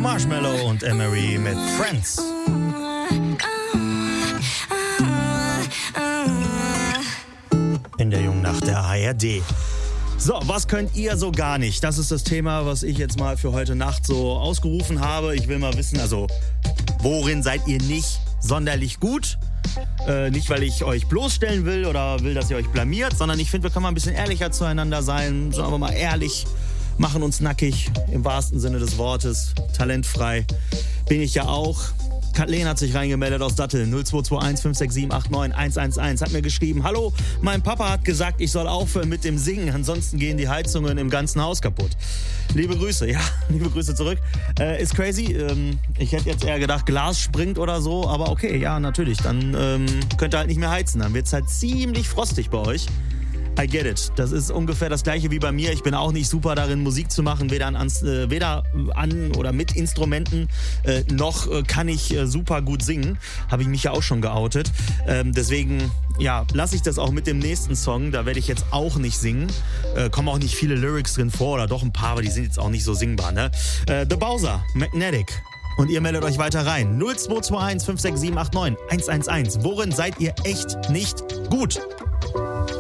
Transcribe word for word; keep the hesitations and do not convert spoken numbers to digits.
Marshmello und Emery mit Friends. In der jungen Nacht der A R D. So, was könnt ihr so gar nicht? Das ist das Thema, was ich jetzt mal für heute Nacht so ausgerufen habe. Ich will mal wissen, also, worin seid ihr nicht sonderlich gut? Äh, nicht, weil ich euch bloßstellen will oder will, dass ihr euch blamiert, sondern ich finde, wir können mal ein bisschen ehrlicher zueinander sein. Sagen wir mal ehrlich, machen uns nackig, im wahrsten Sinne des Wortes. Talentfrei bin ich ja auch. Kathleen hat sich reingemeldet aus Datteln. null zwei zwei eins fünf sechs sieben acht neun eins eins eins. Hat mir geschrieben, hallo, mein Papa hat gesagt, ich soll aufhören mit dem Singen, ansonsten gehen die Heizungen im ganzen Haus kaputt. Liebe Grüße, ja, liebe Grüße zurück. Äh, ist crazy. Ähm, ich hätte jetzt eher gedacht, Glas springt oder so, aber okay, ja, natürlich. Dann ähm, könnt ihr halt nicht mehr heizen. Dann wird es halt ziemlich frostig bei euch. I get it. Das ist ungefähr das gleiche wie bei mir. Ich bin auch nicht super darin, Musik zu machen, weder an, äh, weder an oder mit Instrumenten, äh, noch äh, kann ich äh, super gut singen. Habe ich mich ja auch schon geoutet. Ähm, deswegen, ja, lasse ich das auch mit dem nächsten Song. Da werde ich jetzt auch nicht singen. Äh, kommen auch nicht viele Lyrics drin vor oder doch ein paar, aber die sind jetzt auch nicht so singbar, ne? Äh, The Bowser, Magnetic. Und ihr meldet euch weiter rein. null zwei zwei eins fünf sechs sieben acht neun eins eins eins. Worin seid ihr echt nicht gut?